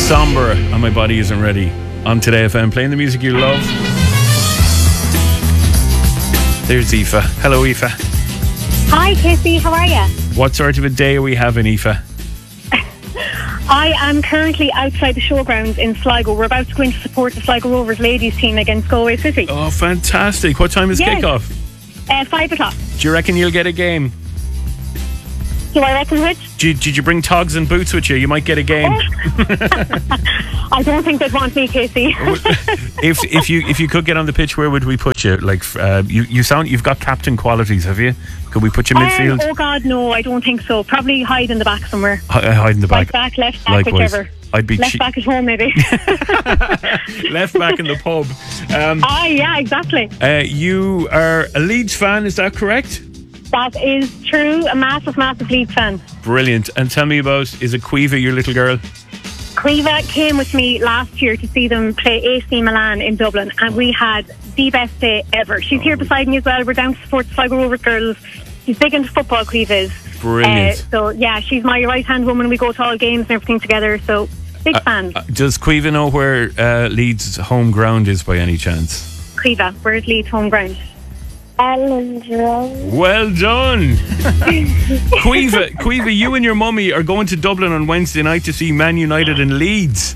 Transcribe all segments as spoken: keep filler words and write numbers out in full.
Somber and My Body Isn't Ready on Today F M, playing the music you love. There's Aoife. Hello, Aoife. Hi, Casey. How are you? What sort of a day are we having, Aoife? I am currently outside the showgrounds in Sligo. We're about to go in to support the Sligo Rovers ladies team against Galway City. Oh, fantastic. What time is Yes. kick-off? Uh, five o'clock. Do you reckon you'll get a game? Do I reckon which? Did, did you bring togs and boots with you? You might get a game. I don't think they'd want me, Casey. if if you if you could get on the pitch, where would we put you? Like uh, you you sound you've got captain qualities, have you? Could we put you midfield? Um, oh God, no, I don't think so. Probably hide in the back somewhere. H- hide in the back. Right back, left back, Likewise. whichever. I'd be left che- back at home, maybe. left back in the pub. Um, ah, yeah, exactly. uh, you are a Leeds fan, is that correct? That is true. A massive, massive Leeds fan. Brilliant. And tell me about, is it Quiva, your little girl? Quiva came with me last year to see them play A C Milan in Dublin, and we had the best day ever. She's Oh, here beside me as well. We're down to support the Sligo Rovers girls. She's big into football, Quiva is. Brilliant. Uh, so, yeah, she's my right-hand woman. We go to all games and everything together, so big Uh, fan. uh, does Quiva know where uh, Leeds' home ground is by any chance? Quiva, where's Leeds home ground? Allendrawn. Well done. Quiva, Quiva, you and your mummy are going to Dublin on Wednesday night to see Man United and Leeds.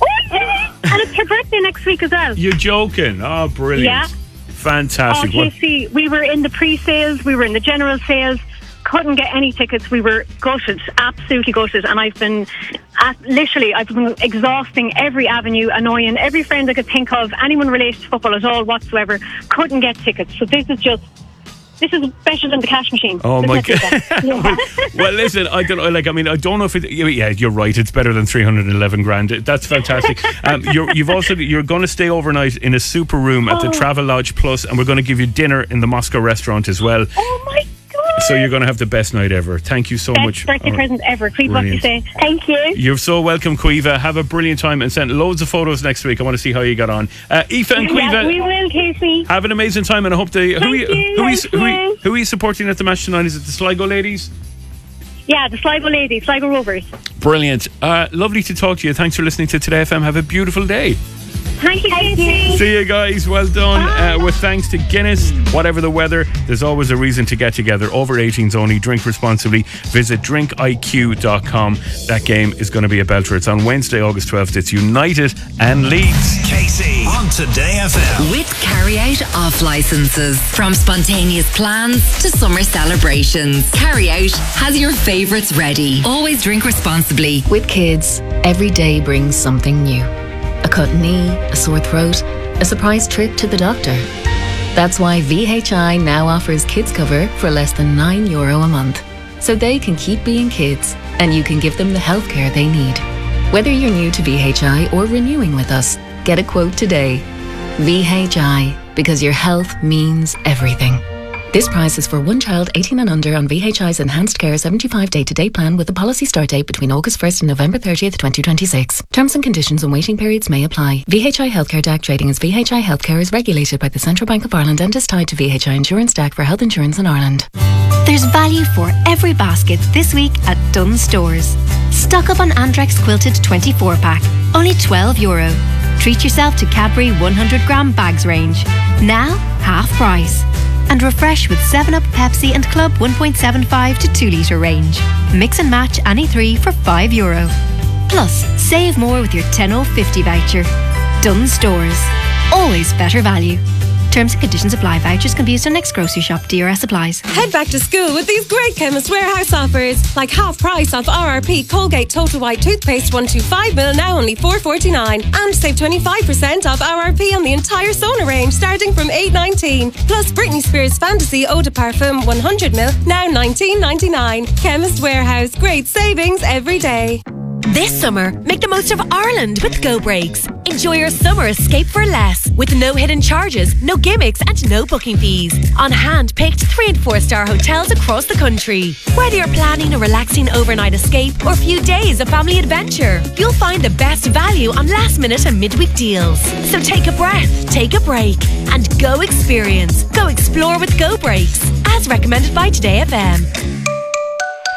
And it's her birthday next week as well. You're joking. Oh, brilliant. Yeah. Fantastic. Oh, What- Casey, we were in the pre-sales, we were in the general sales, couldn't get any tickets. We were gutted, absolutely gutted. And I've been, at, literally, I've been exhausting every avenue, annoying every friend I could think of, anyone related to football at all whatsoever, couldn't get tickets. So this is just, this is better than the cash machine. Oh, Isn't my it, God. Lisa? Yeah. Well, listen, I don't know. Like, I mean, I don't know if it. Yeah, you're right. It's better than three hundred eleven grand. That's fantastic. Um, you're, you've also you're going to stay overnight in a super room at the Oh. Travelodge Plus, and we're going to give you dinner in the Moscow restaurant as well. Oh my God. So you're going to have the best night ever. Thank you so Best much. birthday All right. present ever. Creep, what do you Brilliant. say? Thank you. You're so welcome, Quiva. Have a brilliant time and send loads of photos next week. I want to see how you got on. Uh, Aoife and Quiva, Yeah, we will, Casey. have an amazing time, and I hope they. Who, Thank are you, you, who, are you, thank who, are you, you. who are you supporting at the match tonight? Is it the Sligo ladies? Yeah, the Sligo ladies, Sligo Rovers. Brilliant. Uh, lovely to talk to you. Thanks for listening to Today F M. Have a beautiful day. Thank you, Casey. See you guys. Well done. Uh, with thanks to Guinness, whatever the weather, there's always a reason to get together. Over eighteens only. Drink responsibly. Visit drink I Q dot com. That game is going to be a belter. It's on Wednesday, August twelfth. It's United and Leeds. Casey on Today F M. With carry-out off licenses. From spontaneous plans to summer celebrations, Carry-Out has your favourites ready. Always drink responsibly. With kids, every day brings something new. A cut knee, a sore throat, a surprise trip to the doctor. That's why V H I now offers kids cover for less than nine euro a month. So they can keep being kids and you can give them the healthcare they need. Whether you're new to V H I or renewing with us, get a quote today. V H I, because your health means everything. This price is for one child eighteen and under on V H I's Enhanced Care seventy-five day-to-day plan with a policy start date between August first and November thirtieth, twenty twenty-six. Terms and conditions and waiting periods may apply. V H I Healthcare D A C trading as V H I Healthcare is regulated by the Central Bank of Ireland and is tied to V H I Insurance D A C for health insurance in Ireland. There's value for every basket this week at Dunnes Stores. Stock up on Andrex Quilted twenty-four pack, only twelve euro. Treat yourself to Cadbury one hundred gram bags range, now half price. And refresh with seven up, Pepsi and Club one point seven five to two litre range. Mix and match any three for five euro. Plus, save more with your ten oh fifty voucher. Dunnes Stores. Always better value. Terms and conditions apply. Vouchers can be used on next grocery shop. D R S applies. Head back to school with these great Chemist Warehouse offers, like half price off R R P Colgate Total White Toothpaste one two five mil, now only four forty-nine, and save twenty-five percent off R R P on the entire Sona range starting from eight nineteen. Plus Britney Spears Fantasy Eau de Parfum one hundred mil, now nineteen ninety-nine. Chemist Warehouse, great savings every day. This summer, make the most of Ireland with Go Breaks. Enjoy your summer escape for less, with no hidden charges, no gimmicks and no booking fees. On hand-picked three and four star hotels across the country. Whether you're planning a relaxing overnight escape or a few days of family adventure, you'll find the best value on last minute and midweek deals. So take a breath, take a break and go experience. Go explore with Go Breaks, as recommended by Today F M.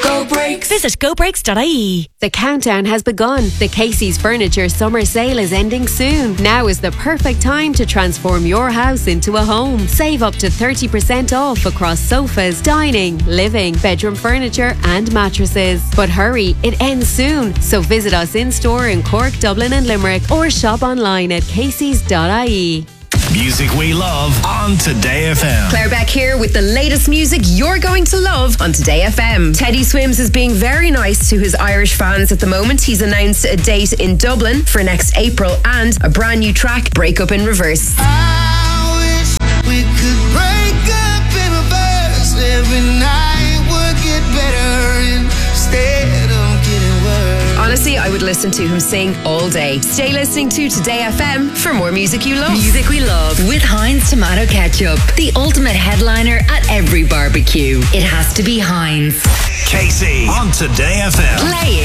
Go Brakes. Visit go brakes dot I E. The countdown has begun. The Casey's Furniture summer sale is ending soon. Now is the perfect time to transform your house into a home. Save up to thirty percent off across sofas, dining, living, bedroom furniture and mattresses. But hurry, it ends soon. So visit us in store in Cork, Dublin and Limerick or shop online at caseys dot I E. Music we love on Today F M. Claire Beck here with the latest music you're going to love on Today F M. Teddy Swims is being very nice to his Irish fans at the moment. He's announced a date in Dublin for next April and a brand new track, Break Up in Reverse. I wish we could break up in reverse. Every night would get better instead of getting worse. Honestly, I would listen to him sing all day. Stay listening to Today F M for more music you love. Music we love with Heinz Tomato Ketchup. The ultimate headliner at every barbecue. It has to be Heinz. Casey on Today F M. Playing